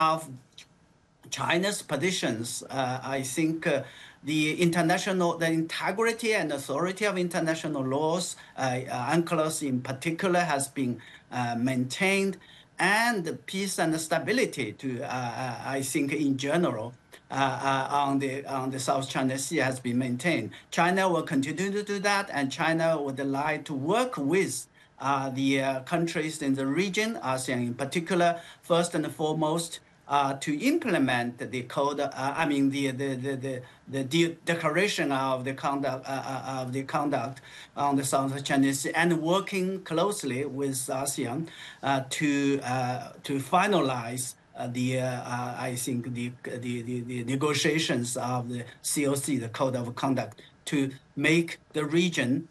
of China's positions, I think the integrity and authority of international laws, UNCLOS in particular, has been maintained, and peace and stability, I think, in general, on the South China Sea has been maintained. China will continue to do that, and China would like to work with the countries in the region, ASEAN in particular, first and foremost, to implement the code. The declaration of the conduct on the South China Sea, and working closely with ASEAN to finalize I think the negotiations of the COC, the Code of Conduct, to make the region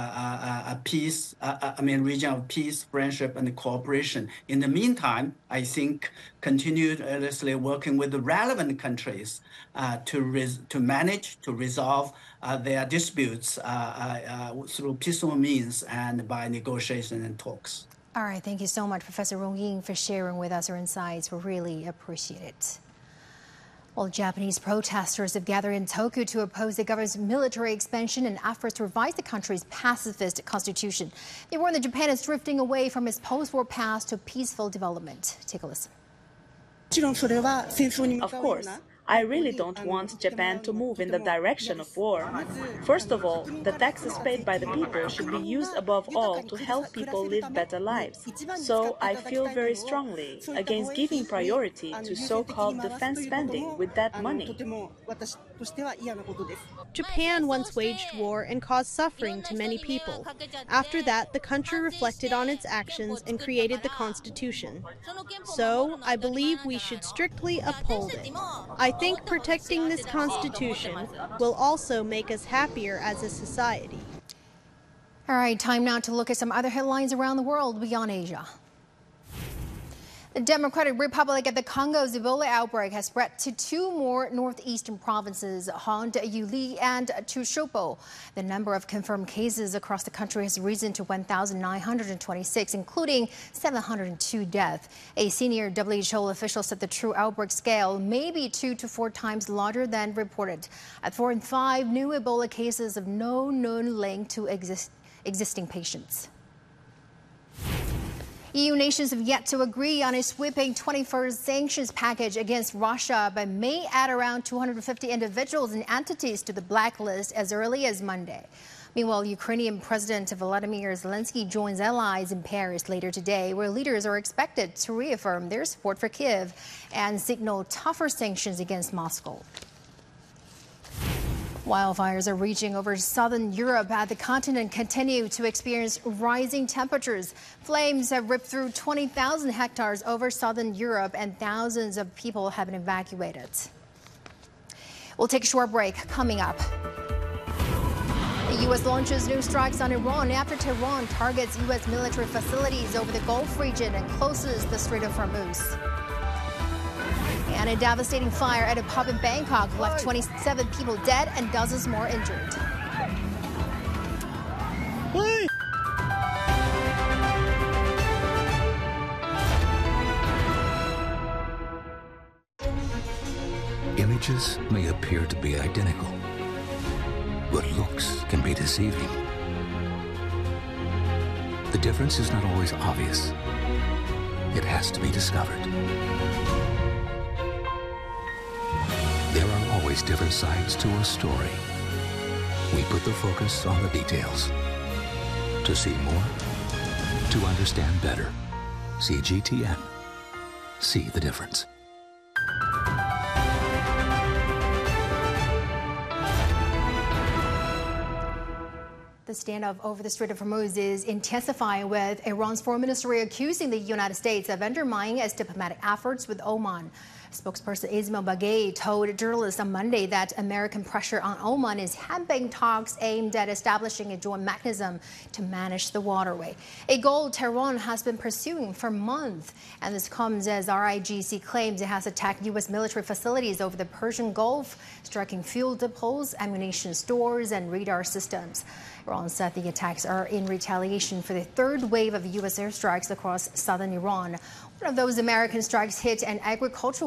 region of peace, friendship, and cooperation. In the meantime, I think continuously working with the relevant countries to manage, to resolve their disputes through peaceful means and by negotiation and talks. All right, thank you so much, Professor Rong Ying, for sharing with us your insights. We really appreciate it. Well, Japanese protesters have gathered in Tokyo to oppose the government's military expansion and efforts to revise the country's pacifist constitution. They warn that Japan is drifting away from its post-war past to peaceful development. Take a listen. Of course, I really don't want Japan to move in the direction of war. First of all, the taxes paid by the people should be used above all to help people live better lives. So I feel very strongly against giving priority to so-called defense spending with that money. Japan once waged war and caused suffering to many people. After that, the country reflected on its actions and created the Constitution. So, I believe we should strictly uphold it. I think protecting this Constitution will also make us happier as a society. All right, time now to look at some other headlines around the world beyond Asia. The Democratic Republic of the Congo's Ebola outbreak has spread to two more northeastern provinces, Hond, Yuli, and Chushopo. The number of confirmed cases across the country has risen to 1,926, including 702 deaths. A senior WHO official said the true outbreak scale may be 2 to 4 times larger than reported. At 4 and 5 new Ebola cases of no known link to existing patients. EU nations have yet to agree on a sweeping 21st sanctions package against Russia, but may add around 250 individuals and entities to the blacklist as early as Monday. Meanwhile, Ukrainian President Volodymyr Zelensky joins allies in Paris later today, where leaders are expected to reaffirm their support for Kyiv and signal tougher sanctions against Moscow. Wildfires are reaching over southern Europe as the continent continues to experience rising temperatures. Flames have ripped through 20,000 hectares over southern Europe, and thousands of people have been evacuated. We'll take a short break. Coming up, the U.S. launches new strikes on Iran after Tehran targets U.S. military facilities over the Gulf region and closes the Strait of Hormuz. And a devastating fire at a pub in Bangkok left 27 people dead and dozens more injured. Images may appear to be identical, but looks can be deceiving. The difference is not always obvious. It has to be discovered. There are always different sides to a story. We put the focus on the details. To see more, to understand better. CGTN. See the difference. The standoff over the Strait of Hormuz is intensifying, with Iran's foreign ministry accusing the United States of undermining its diplomatic efforts with Oman. Spokesperson Ismail Baghei told journalists on Monday that American pressure on Oman is hampering talks aimed at establishing a joint mechanism to manage the waterway, a goal Tehran has been pursuing for months. And this comes as RIGC claims it has attacked U.S. military facilities over the Persian Gulf, striking fuel depots, ammunition stores, and radar systems. Iran said the attacks are in retaliation for the third wave of U.S. airstrikes across southern Iran. One of those American strikes hit an agricultural